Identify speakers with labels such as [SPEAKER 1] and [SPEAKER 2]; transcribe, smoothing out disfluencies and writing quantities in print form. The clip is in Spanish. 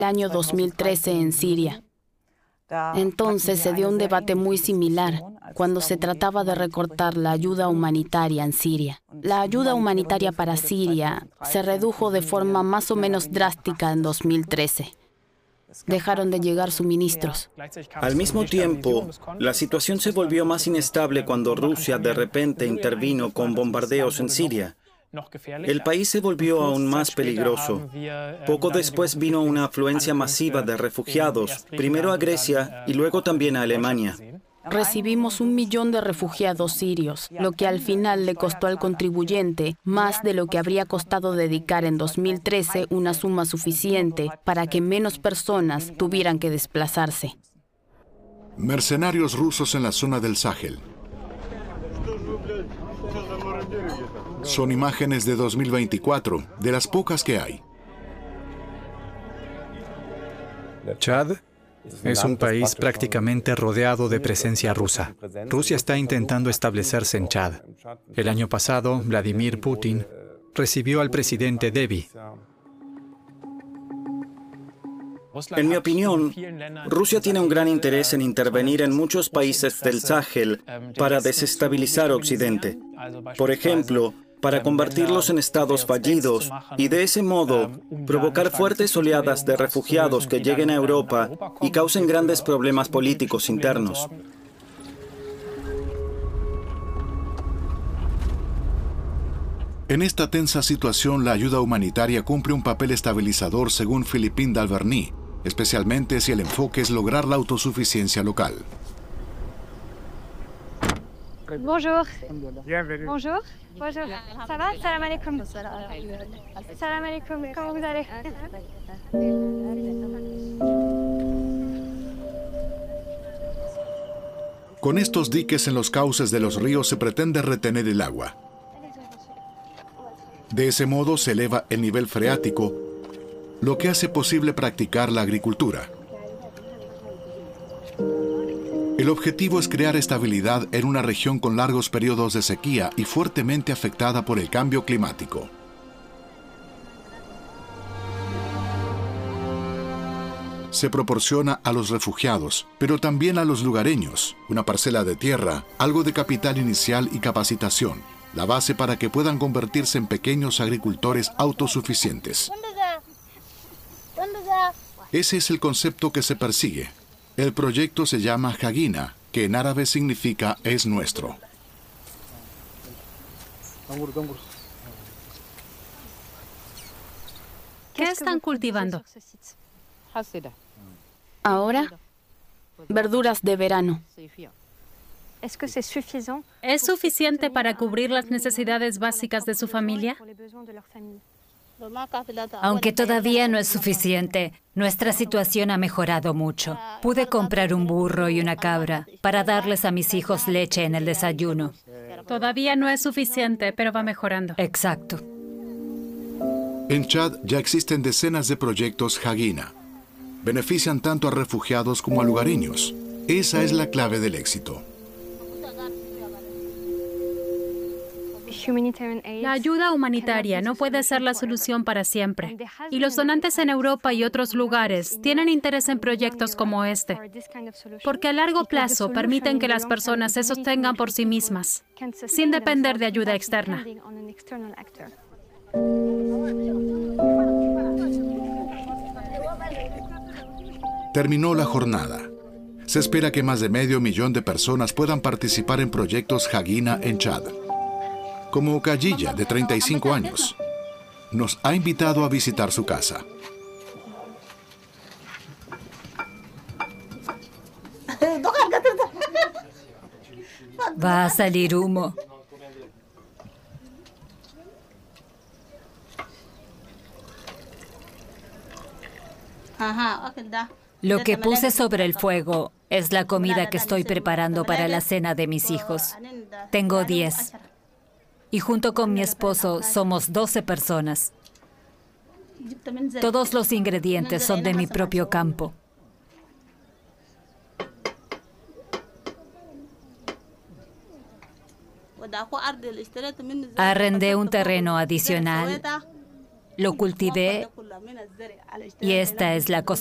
[SPEAKER 1] el año 2013 en Siria. Entonces se dio un debate muy similar cuando se trataba de recortar la ayuda humanitaria en Siria. La ayuda humanitaria para Siria se redujo de forma más o menos drástica en 2013. Dejaron de llegar suministros.
[SPEAKER 2] Al mismo tiempo, la situación se volvió más inestable cuando Rusia de repente intervino con bombardeos en Siria. El país se volvió aún más peligroso. Poco después vino una afluencia masiva de refugiados, primero a Grecia y luego también a Alemania.
[SPEAKER 1] Recibimos 1 millón de refugiados sirios, lo que al final le costó al contribuyente más de lo que habría costado dedicar en 2013 una suma suficiente para que menos personas tuvieran que desplazarse.
[SPEAKER 3] Mercenarios rusos en la zona del Sahel. Son imágenes de 2024, de las pocas que hay.
[SPEAKER 4] Chad es un país prácticamente rodeado de presencia rusa. Rusia está intentando establecerse en Chad. El año pasado, Vladimir Putin recibió al presidente Déby.
[SPEAKER 2] En mi opinión, Rusia tiene un gran interés en intervenir en muchos países del Sahel para desestabilizar Occidente. Por ejemplo, para convertirlos en estados fallidos y de ese modo provocar fuertes oleadas de refugiados que lleguen a Europa y causen grandes problemas políticos internos.
[SPEAKER 3] En esta tensa situación, la ayuda humanitaria cumple un papel estabilizador según Philippine d'Alverny, especialmente si el enfoque es lograr la autosuficiencia local.
[SPEAKER 5] Bonjour. Bonjour. Bonjour. Ça va? Salam alaikum. Salam alaikum. ¿Cómo vous allez?
[SPEAKER 3] Con estos diques en los cauces de los ríos se pretende retener el agua. De ese modo se eleva el nivel freático, lo que hace posible practicar la agricultura. El objetivo es crear estabilidad en una región con largos periodos de sequía y fuertemente afectada por el cambio climático. Se proporciona a los refugiados, pero también a los lugareños, una parcela de tierra, algo de capital inicial y capacitación, la base para que puedan convertirse en pequeños agricultores autosuficientes. Ese es el concepto que se persigue. El proyecto se llama Hagina, que en árabe significa es nuestro.
[SPEAKER 6] ¿Qué están cultivando?
[SPEAKER 1] Ahora, verduras de verano.
[SPEAKER 6] ¿Es suficiente para cubrir las necesidades básicas de su familia?
[SPEAKER 7] Aunque todavía no es suficiente, nuestra situación ha mejorado mucho. Pude comprar un burro y una cabra para darles a mis hijos leche en el desayuno.
[SPEAKER 6] Todavía no es suficiente, pero va mejorando.
[SPEAKER 7] Exacto.
[SPEAKER 3] En Chad ya existen decenas de proyectos Hagina. Benefician tanto a refugiados como a lugareños. Esa es la clave del éxito.
[SPEAKER 6] La ayuda humanitaria no puede ser la solución para siempre. Y los donantes en Europa y otros lugares tienen interés en proyectos como este, porque a largo plazo permiten que las personas se sostengan por sí mismas, sin depender de ayuda externa.
[SPEAKER 3] Terminó la jornada. Se espera que más de 500,000 de personas puedan participar en proyectos Hagina en Chad. Como Khadija, de 35 años, nos ha invitado a visitar su casa.
[SPEAKER 7] Va a salir humo. Lo que puse sobre el fuego es la comida que estoy preparando para la cena de mis hijos. Tengo 10. Y junto con mi esposo somos 12 personas. Todos los ingredientes son de mi propio campo. Arrendé un terreno adicional lo cultivé y esta es la cosecha.